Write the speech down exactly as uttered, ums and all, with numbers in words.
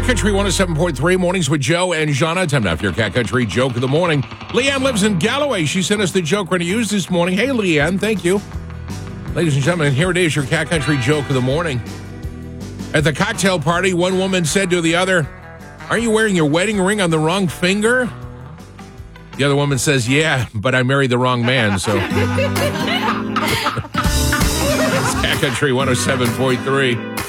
Country one oh seven point three, mornings with Joe and Jana. Time now for your Cat Country joke of the morning. Leanne lives in Galloway. She sent us the joke we're going to use this morning. Hey, Leanne, thank you. Ladies and gentlemen, here it is, your Cat Country joke of the morning. At the cocktail party, one woman said to the other, "Aren't you wearing your wedding ring on the wrong finger?" The other woman says, "Yeah, but I married the wrong man, so." It's Cat Country one oh seven point three.